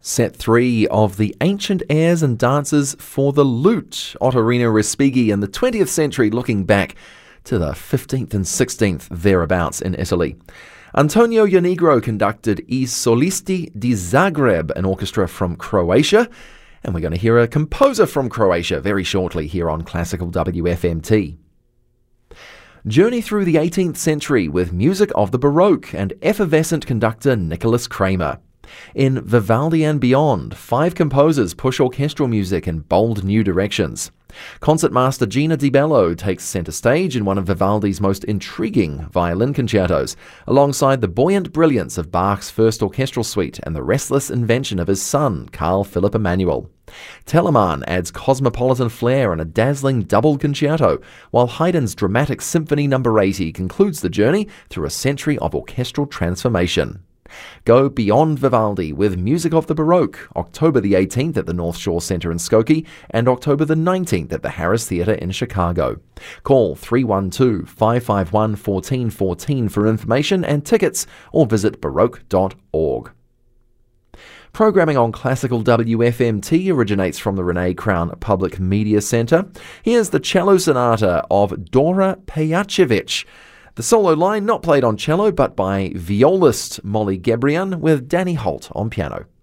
Set 3 of the Ancient Airs and Dances for the Lute, Ottorino Respighi in the 20th century, looking back to the 15th and 16th thereabouts in Italy. Antonio Ianigro conducted I Solisti di Zagreb, an orchestra from Croatia, and we're going to hear a composer from Croatia very shortly here on Classical WFMT. Journey through the 18th century with music of the Baroque and effervescent conductor Nicholas Kramer. In Vivaldi and Beyond, 5 composers push orchestral music in bold new directions. Concertmaster Gina Di Bello takes centre stage in one of Vivaldi's most intriguing violin concertos, alongside the buoyant brilliance of Bach's first orchestral suite and the restless invention of his son, Carl Philipp Emanuel. Telemann adds cosmopolitan flair and a dazzling double concerto, while Haydn's dramatic Symphony No. 80 concludes the journey through a century of orchestral transformation. Go beyond Vivaldi with music of the Baroque, October the 18th at the North Shore Centre in Skokie and October the 19th at the Harris Theatre in Chicago. Call 312-551-1414 for information and tickets, or visit baroque.org. Programming on Classical WFMT originates from the Renee Crown Public Media Centre. Here's the cello sonata of Dora Pejacevic. The solo line not played on cello but by violist Molly Gebrian with Danny Holt on piano.